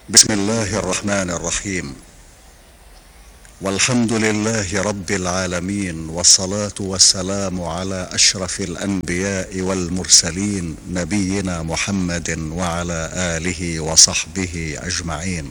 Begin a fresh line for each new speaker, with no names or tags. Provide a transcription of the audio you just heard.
بسم الله الرحمن الرحيم. والحمد لله رب العالمين، والصلاة والسلام على أشرف الأنبياء والمرسلين، نبينا محمد وعلى آله وصحبه أجمعين.